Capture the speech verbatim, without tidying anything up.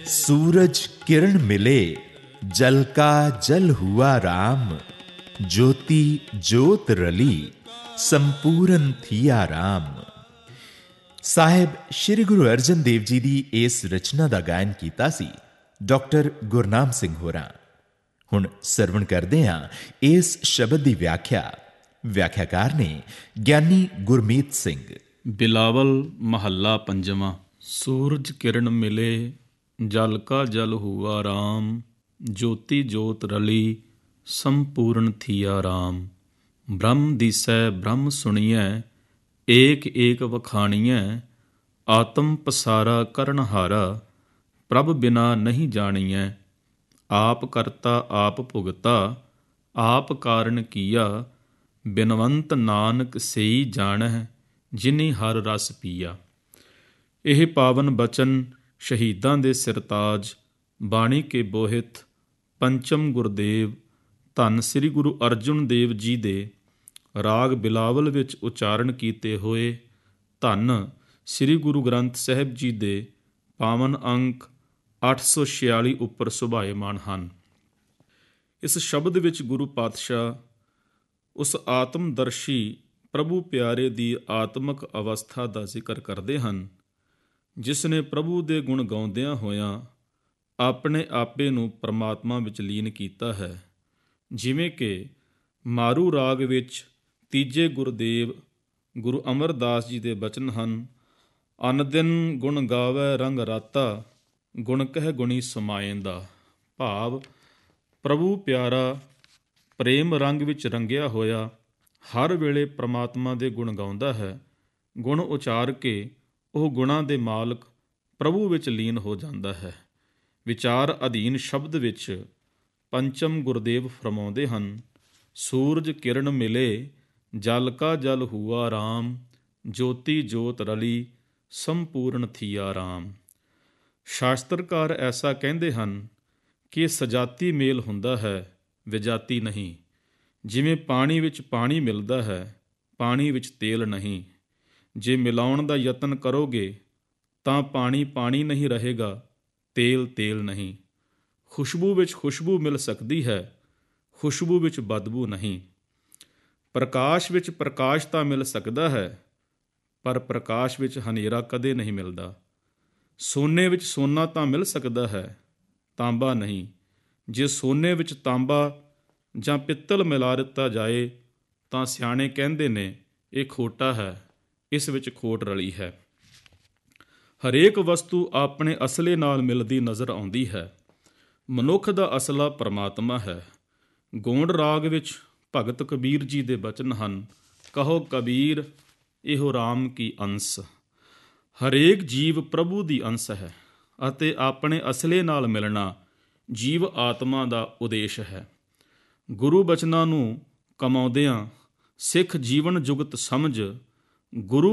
सूरज किरण मिले जल का जल हुआ राम, ज्योति ज्योत रली संपूਰਨ थिया राम। ਸਾਹਿਬ ਸ਼੍ਰੀ ਗੁਰੂ ਅਰਜਨ ਦੇਵ ਜੀ ਦੀ ਇਸ ਰਚਨਾ ਦਾ ਗਾਇਨ ਕੀਤਾ ਸੀ ਡਾਕਟਰ ਗੁਰਨਾਮ ਸਿੰਘ ਹੋਰਾਂ। ਹੁਣ ਸਰਵਣ ਕਰਦੇ ਹਾਂ ਇਸ ਸ਼ਬਦ ਦੀ ਵਿਆਖਿਆ। ਵਿਆਖਿਆਕਾਰ ਨੇ ਗਿਆਨੀ ਗੁਰਮੀਤ ਸਿੰਘ। ਬਿਲਾਵਲ ਮਹੱਲਾ ਪੰਜਵਾਂ। ਸੂਰਜ ਕਿਰਨ ਮਿਲੇ ਜਲ ਕਾ ਜਲ ਹੁਆ ਰਾਮ, ਜੋਤੀ ਜੋਤ ਰਲੀ ਸੰਪੂਰਨ ਥੀਆ ਰਾਮ। ਬ੍ਰਹਮ ਦੀਸੈ ਬ੍ਰਹਮ ਸੁਣੀਐ, ਏਕ ਏਕ ਵਖਾਣੀਐ, ਆਤਮ ਪਸਾਰਾ ਕਰਨਹਾਰਾ, ਪ੍ਰਭ ਬਿਨਾ ਨਹੀਂ ਜਾਣੀਐ। ਆਪ ਕਰਤਾ ਆਪ ਭੁਗਤਾ, ਆਪ ਕਾਰਨ ਕੀਆ, ਬਿਨਵੰਤ ਨਾਨਕ ਸਈ ਜਾਣਹਿ, ਜਿਨੀ ਹਰ ਰਸ ਪੀਆ। ਇਹ ਪਾਵਨ ਬਚਨ ਸ਼ਹੀਦਾਂ ਦੇ ਸਿਰਤਾਜ ਬਾਣੀ ਕੇ ਬੋਹਿਤ ਪੰਚਮ ਗੁਰਦੇਵ ਧੰਨ ਸ੍ਰੀ ਗੁਰੂ ਅਰਜਨ ਦੇਵ ਜੀ ਦੇ ਰਾਗ ਬਿਲਾਵਲ ਵਿੱਚ ਉਚਾਰਨ ਕੀਤੇ ਹੋਏ ਧੰਨ ਸ੍ਰੀ ਗੁਰੂ ਗ੍ਰੰਥ ਸਾਹਿਬ ਜੀ ਦੇ ਪਾਵਨ ਅੰਕ ਅੱਠ ਸੌ ਛਿਆਲੀ ਉੱਪਰ ਸੁਭਾਏਮਾਨ ਹਨ। ਇਸ ਸ਼ਬਦ ਵਿੱਚ ਗੁਰੂ ਪਾਤਸ਼ਾਹ ਉਸ ਆਤਮਦਰਸ਼ੀ ਪ੍ਰਭੂ ਪਿਆਰੇ ਦੀ ਆਤਮਕ ਅਵਸਥਾ ਦਾ ਜ਼ਿਕਰ ਕਰਦੇ ਹਨ, ਜਿਸ ਨੇ ਪ੍ਰਭੂ ਦੇ ਗੁਣ ਗਾਉਂਦਿਆਂ ਹੋਇਆਂ ਆਪਣੇ ਆਪੇ ਨੂੰ ਪਰਮਾਤਮਾ ਵਿੱਚ ਲੀਨ ਕੀਤਾ ਹੈ। ਜਿਵੇਂ ਕਿ ਮਾਰੂ ਰਾਗ ਵਿੱਚ ਤੀਜੇ ਗੁਰਦੇਵ ਗੁਰੂ ਅਮਰਦਾਸ ਜੀ ਦੇ ਬਚਨ ਹਨ, ਅਨ ਦਿਨ ਗੁਣ ਗਾਵੈ ਰੰਗ ਰਾਤਾ, ਗੁਣ ਕਹਿ ਗੁਣੀ ਸਮਾਏਂਦਾ। ਭਾਵ ਪ੍ਰਭੂ ਪਿਆਰਾ ਪ੍ਰੇਮ ਰੰਗ ਵਿੱਚ ਰੰਗਿਆ ਹੋਇਆ ਹਰ ਵੇਲੇ ਪ੍ਰਮਾਤਮਾ ਦੇ ਗੁਣ ਗਾਉਂਦਾ ਹੈ। ਗੁਣ ਉਚਾਰ ਕੇ ਉਹ ਗੁਣਾਂ ਦੇ ਮਾਲਕ ਪ੍ਰਭੂ ਵਿੱਚ ਲੀਨ ਹੋ ਜਾਂਦਾ ਹੈ। ਵਿਚਾਰ ਅਧੀਨ ਸ਼ਬਦ ਵਿੱਚ ਪੰਚਮ ਗੁਰਦੇਵ ਫਰਮਾਉਂਦੇ ਹਨ, ਸੂਰਜ ਕਿਰਨ ਮਿਲੇ ਜਲ ਕਾ ਜਲ ਹੁਆ ਰਾਮ, ਜੋਤੀ ਜੋਤ ਰਲੀ ਸੰਪੂਰਨ ਥੀਆ ਰਾਮ। ਸ਼ਾਸਤਰਕਾਰ ਐਸਾ ਕਹਿੰਦੇ ਹਨ ਕਿ ਸਜਾਤੀ ਮੇਲ ਹੁੰਦਾ ਹੈ, ਵਿਜਾਤੀ ਨਹੀਂ। ਜਿਵੇਂ ਪਾਣੀ ਵਿੱਚ ਪਾਣੀ ਮਿਲਦਾ ਹੈ, ਪਾਣੀ ਵਿੱਚ ਤੇਲ ਨਹੀਂ। ਜੇ ਮਿਲਾਉਣ ਦਾ ਯਤਨ ਕਰੋਗੇ ਤਾਂ ਪਾਣੀ ਪਾਣੀ ਨਹੀਂ ਰਹੇਗਾ, ਤੇਲ ਤੇਲ ਨਹੀਂ। ਖੁਸ਼ਬੂ ਵਿੱਚ ਖੁਸ਼ਬੂ ਮਿਲ ਸਕਦੀ ਹੈ, ਖੁਸ਼ਬੂ ਵਿੱਚ ਬਦਬੂ ਨਹੀਂ। ਪ੍ਰਕਾਸ਼ ਵਿੱਚ ਪ੍ਰਕਾਸ਼ ਤਾਂ ਮਿਲ ਸਕਦਾ ਹੈ, ਪਰ ਪ੍ਰਕਾਸ਼ ਵਿੱਚ ਹਨੇਰਾ ਕਦੇ ਨਹੀਂ ਮਿਲਦਾ। ਸੋਨੇ ਵਿੱਚ ਸੋਨਾ ਤਾਂ ਮਿਲ ਸਕਦਾ ਹੈ, ਤਾਂਬਾ ਨਹੀਂ। ਜੇ ਸੋਨੇ ਵਿੱਚ ਤਾਂਬਾ ਜਾਂ ਪਿੱਤਲ ਮਿਲਾ ਦਿੱਤਾ ਜਾਏ ਤਾਂ ਸਿਆਣੇ ਕਹਿੰਦੇ ਨੇ ਇਹ ਖੋਟਾ ਹੈ, ਇਸ ਵਿੱਚ ਖੋਟ ਰਲੀ ਹੈ। ਹਰੇਕ ਵਸਤੂ ਆਪਣੇ ਅਸਲੇ ਨਾਲ ਮਿਲਦੀ ਨਜ਼ਰ ਆਉਂਦੀ ਹੈ। ਮਨੁੱਖ ਦਾ ਅਸਲਾ ਪਰਮਾਤਮਾ ਹੈ। ਗੋਂਡ ਰਾਗ ਵਿੱਚ ਭਗਤ ਕਬੀਰ ਜੀ ਦੇ ਬਚਨ ਹਨ, ਕਹੋ ਕਬੀਰ ਇਹੋ ਰਾਮ ਕੀ ਅੰਸ। ਹਰੇਕ ਜੀਵ ਪ੍ਰਭੂ ਦੀ ਅੰਸ਼ ਹੈ ਅਤੇ ਆਪਣੇ ਅਸਲੇ ਨਾਲ ਮਿਲਣਾ ਜੀਵ ਆਤਮਾ ਦਾ ਉਦੇਸ਼ ਹੈ। ਗੁਰੂ ਬਚਨਾਂ ਨੂੰ ਕਮਾਉਂਦਿਆਂ ਸਿੱਖ ਜੀਵਨ ਜੁਗਤ ਸਮਝ ਗੁਰੂ